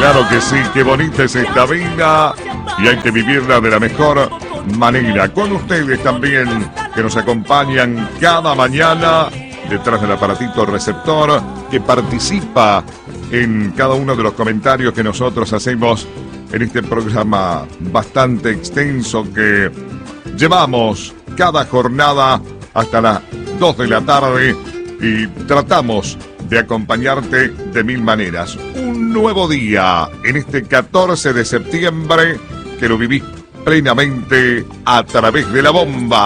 Claro que sí, qué bonita es esta vida y hay que vivirla de la mejor manera. Con ustedes también, que nos acompañan cada mañana detrás del aparatito receptor, que participa en cada uno de los comentarios que nosotros hacemos en este programa bastante extenso que llevamos cada jornada hasta las 2 de la tarde y tratamos de acompañarte de mil maneras. Un nuevo día en este 14 de septiembre que lo vivís plenamente a través de la bomba.